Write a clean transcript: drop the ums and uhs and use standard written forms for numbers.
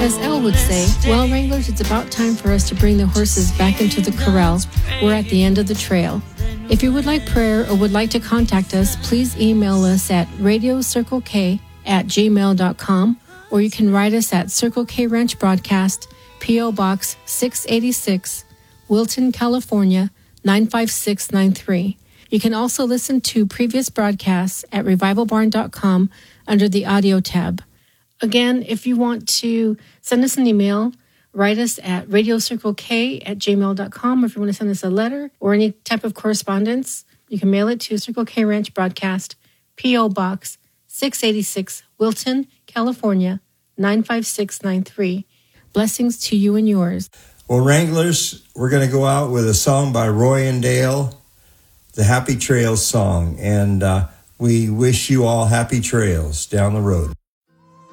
As Elle would say, well, Wranglers, it's about time for us to bring the horses back into the corral. We're at the end of the trail. If you would like prayer or would like to contact us, please email us at radiocirclek@gmail.com, or you can write us at Circle K Ranch Broadcast, P.O. Box 686, Wilton, California, 95693. You can also listen to previous broadcasts at revivalbarn.com under the audio tab. Again, if you want to send us an email, write us at radiocirclek@gmail.com. Or if you want to send us a letter or any type of correspondence, you can mail it to Circle K Ranch Broadcast, P.O. Box 686, Wilton, California, 95693. Blessings to you and yours. Well, Wranglers, we're going to go out with a song by Roy and Dale, the Happy Trails song. And we wish you all happy trails down the road.